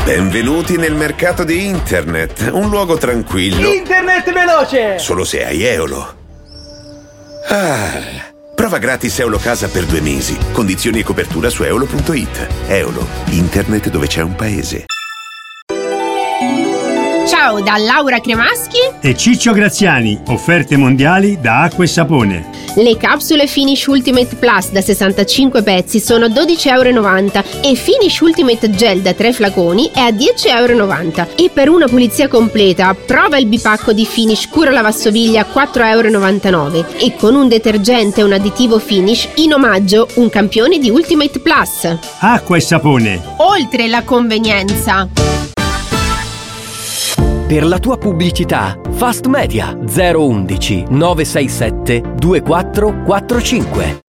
Benvenuti nel mercato di internet, un luogo tranquillo. Internet veloce! Solo se hai Eolo. Prova gratis Eolo Casa per 2 mesi. Condizioni e copertura su eolo.it. Eolo, internet dove c'è un paese. Ciao da Laura Cremaschi e Ciccio Graziani, offerte mondiali da Acqua e Sapone. Le capsule Finish Ultimate Plus da 65 pezzi sono 12,90 € e Finish Ultimate Gel da 3 flaconi è a 10,90 €. E per una pulizia completa prova il bipacco di Finish Cura Lavastoviglie a 4,99 € e con un detergente e un additivo Finish in omaggio un campione di Ultimate Plus. Acqua e Sapone. Oltre la convenienza. Per la tua pubblicità, Fast Media 011 967 2445.